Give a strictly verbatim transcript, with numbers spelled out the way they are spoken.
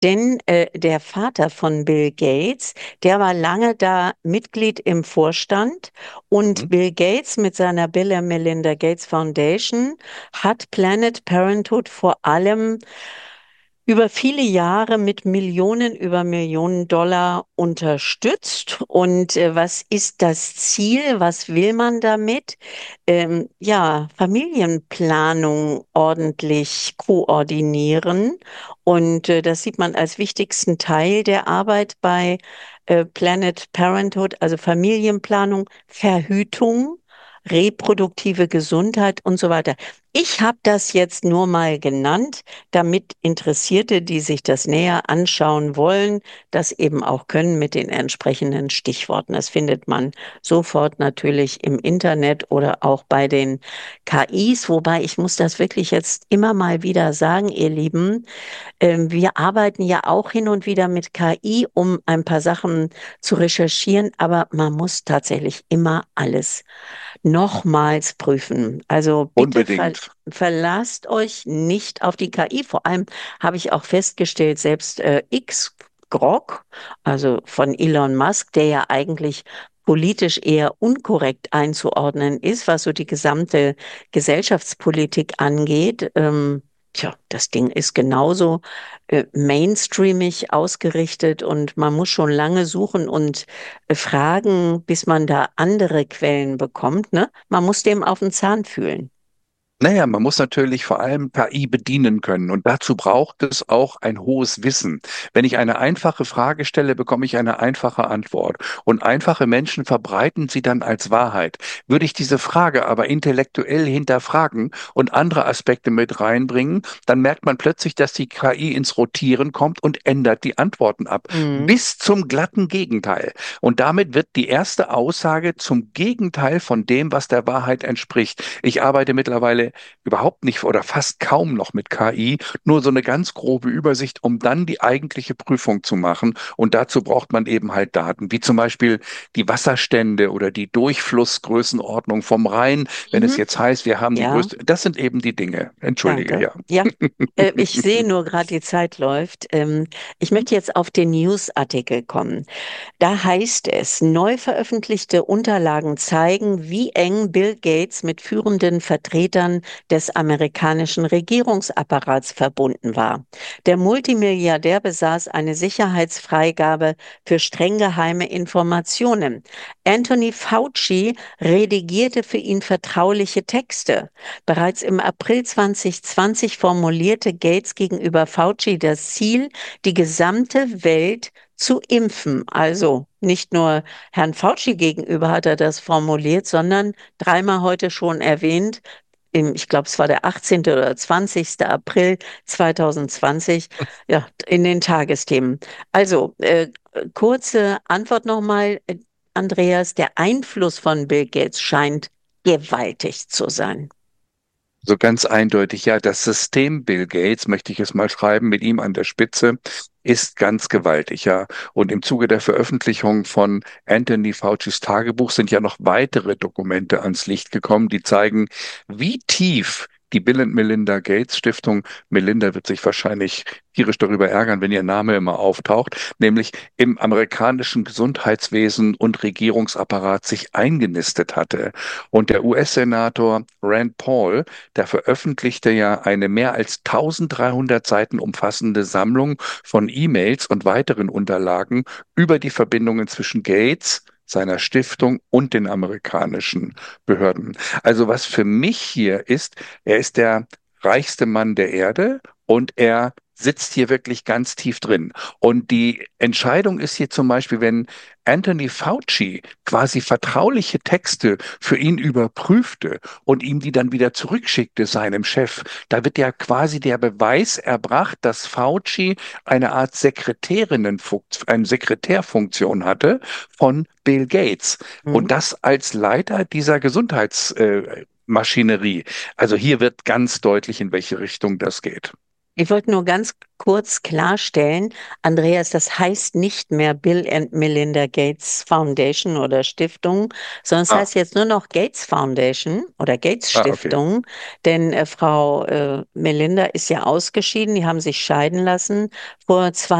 Denn äh, der Vater von Bill Gates, der war lange da Mitglied im Vorstand und Mhm. Bill Gates mit seiner Bill and Melinda Gates Foundation hat Planet Parenthood vor allem über viele Jahre mit Millionen über Millionen Dollar unterstützt. Und äh, was ist das Ziel? Was will man damit? Ähm, ja, Familienplanung ordentlich koordinieren. Und äh, das sieht man als wichtigsten Teil der Arbeit bei äh, Planet Parenthood, also Familienplanung, Verhütung, reproduktive Gesundheit und so weiter. Ich habe das jetzt nur mal genannt, damit Interessierte, die sich das näher anschauen wollen, das eben auch können mit den entsprechenden Stichworten. Das findet man sofort natürlich im Internet oder auch bei den K Is, wobei ich muss das wirklich jetzt immer mal wieder sagen, ihr Lieben, ähm, wir arbeiten ja auch hin und wieder mit K I, um ein paar Sachen zu recherchieren, aber man muss tatsächlich immer alles nochmals prüfen. Also bitte ver Unbedingt. verlasst euch nicht auf die K I. Vor allem habe ich auch festgestellt, selbst äh, X, Grok, also von Elon Musk, der ja eigentlich politisch eher unkorrekt einzuordnen ist, was so die gesamte Gesellschaftspolitik angeht. Ähm, tja, das Ding ist genauso äh, mainstreamig ausgerichtet und man muss schon lange suchen und fragen, bis man da andere Quellen bekommt, ne? Man muss dem auf den Zahn fühlen. Naja, man muss natürlich vor allem K I bedienen können und dazu braucht es auch ein hohes Wissen. Wenn ich eine einfache Frage stelle, bekomme ich eine einfache Antwort und einfache Menschen verbreiten sie dann als Wahrheit. Würde ich diese Frage aber intellektuell hinterfragen und andere Aspekte mit reinbringen, dann merkt man plötzlich, dass die K I ins Rotieren kommt und ändert die Antworten ab. Mhm. Bis zum glatten Gegenteil. Und damit wird die erste Aussage zum Gegenteil von dem, was der Wahrheit entspricht. Ich arbeite mittlerweile überhaupt nicht oder fast kaum noch mit K I, nur so eine ganz grobe Übersicht, um dann die eigentliche Prüfung zu machen. Und dazu braucht man eben halt Daten, wie zum Beispiel die Wasserstände oder die Durchflussgrößenordnung vom Rhein, wenn es Mhm. jetzt heißt, wir haben die Ja. größte, das sind eben die Dinge. Entschuldige, Danke. ja. Ja, äh, ich sehe nur gerade, die Zeit läuft. Ähm, ich möchte jetzt auf den News-Artikel kommen. Da heißt es, neu veröffentlichte Unterlagen zeigen, wie eng Bill Gates mit führenden Vertretern des amerikanischen Regierungsapparats verbunden war. Der Multimilliardär besaß eine Sicherheitsfreigabe für streng geheime Informationen. Anthony Fauci redigierte für ihn vertrauliche Texte. Bereits im April zwanzig zwanzig formulierte Gates gegenüber Fauci das Ziel, die gesamte Welt zu impfen. Also nicht nur Herrn Fauci gegenüber hat er das formuliert, sondern dreimal heute schon erwähnt. Im, ich glaube, es war der achtzehnte oder zwanzigste April zweitausendzwanzig, ja, in den Tagesthemen. Also, äh, kurze Antwort nochmal, äh, Andreas, der Einfluss von Bill Gates scheint gewaltig zu sein. So ganz eindeutig, ja, das System Bill Gates, möchte ich es mal schreiben, mit ihm an der Spitze, ist ganz gewaltig, ja. Und im Zuge der Veröffentlichung von Anthony Faucis Tagebuch sind ja noch weitere Dokumente ans Licht gekommen, die zeigen, wie tief die Bill und Melinda Gates Stiftung, Melinda wird sich wahrscheinlich tierisch darüber ärgern, wenn ihr Name immer auftaucht, nämlich im amerikanischen Gesundheitswesen und Regierungsapparat sich eingenistet hatte. Und der U S-Senator Rand Paul, der veröffentlichte ja eine mehr als dreizehnhundert Seiten umfassende Sammlung von E-Mails und weiteren Unterlagen über die Verbindungen zwischen Gates, seiner Stiftung und den amerikanischen Behörden. Also was für mich hier ist, er ist der reichste Mann der Erde und er sitzt hier wirklich ganz tief drin. Und die Entscheidung ist hier zum Beispiel, wenn Anthony Fauci quasi vertrauliche Texte für ihn überprüfte und ihm die dann wieder zurückschickte, seinem Chef, da wird ja quasi der Beweis erbracht, dass Fauci eine Art Sekretärinnenfunktion, eine Sekretärfunktion hatte von Bill Gates. Hm? Und das als Leiter dieser Gesundheitsmaschinerie. Also hier wird ganz deutlich, in welche Richtung das geht. Ich wollte nur ganz kurz klarstellen, Andreas, das heißt nicht mehr Bill and Melinda Gates Foundation oder Stiftung, sondern es Ah, heißt jetzt nur noch Gates Foundation oder Gates ah, okay. Stiftung, denn äh, Frau äh, Melinda ist ja ausgeschieden, die haben sich scheiden lassen vor zwei